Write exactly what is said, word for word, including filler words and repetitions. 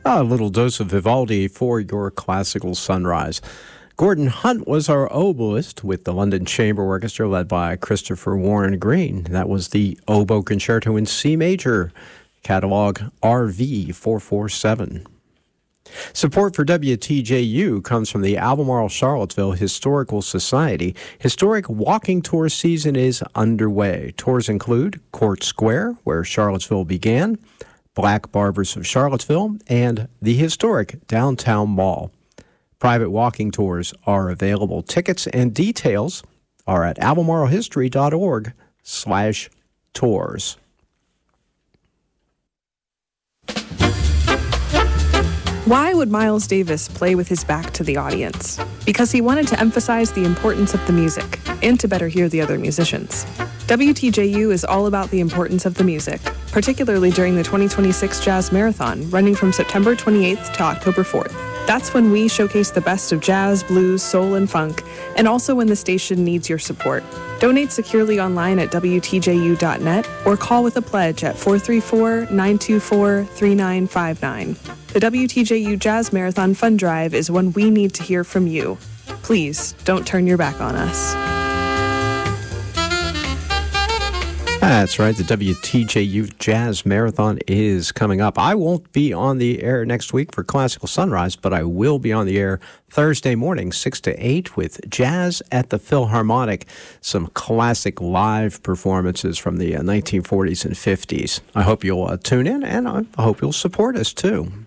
A little dose of Vivaldi for your classical sunrise. Gordon Hunt was our oboist with the London Chamber Orchestra led by Christopher Warren Green. That was the Oboe Concerto in C major, catalog R V four four seven. Support for W T J U comes from the Albemarle Charlottesville Historical Society. Historic walking tour season is underway. Tours include Court Square, where Charlottesville began, Black Barbers of Charlottesville, and the historic Downtown Mall. Private walking tours are available. Tickets and details are at albemarlehistory.org slash tours. Why would Miles Davis play with his back to the audience? Because he wanted to emphasize the importance of the music and to better hear the other musicians. W T J U is all about the importance of the music, particularly during the twenty twenty-six Jazz Marathon, running from September twenty-eighth to October fourth. That's when we showcase the best of jazz, blues, soul, and funk, and also when the station needs your support. Donate securely online at W T J U dot net or call with a pledge at four three four, nine two four, three nine five nine. The W T J U Jazz Marathon Fund Drive is when we need to hear from you. Please don't turn your back on us. That's right. The W T J U Jazz Marathon is coming up. I won't be on the air next week for Classical Sunrise, but I will be on the air Thursday morning, six to eight, with Jazz at the Philharmonic, some classic live performances from the uh, nineteen forties and fifties. I hope you'll uh, tune in, and I hope you'll support us, too.